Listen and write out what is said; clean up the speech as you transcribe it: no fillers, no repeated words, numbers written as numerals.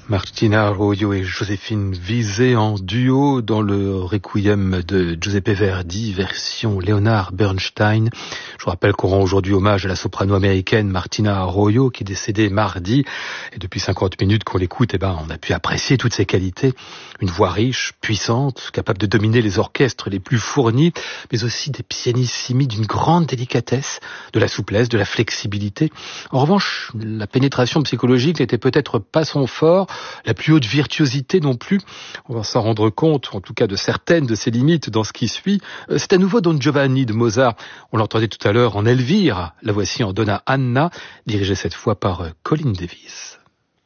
Martina Arroyo et Joséphine Visé en duo dans le Requiem de Giuseppe Verdi, version Leonard Bernstein. Je vous rappelle qu'on rend aujourd'hui hommage à la soprano américaine Martina Arroyo qui est décédée mardi. Et depuis 50 minutes qu'on l'écoute, on a pu apprécier toutes ses qualités. Une voix riche, puissante, capable de dominer les orchestres les plus fournis, mais aussi des pianissimi d'une grande délicatesse, de la souplesse, de la flexibilité. En revanche, la pénétration psychologique n'était peut-être pas son fort, la plus haute virtuosité non plus. On va s'en rendre compte, en tout cas de certaines de ses limites dans ce qui suit. C'est à nouveau Don Giovanni de Mozart. On l'entendait tout à l'heure en Elvire. La voici en Donna Anna, dirigée cette fois par Colin Davis.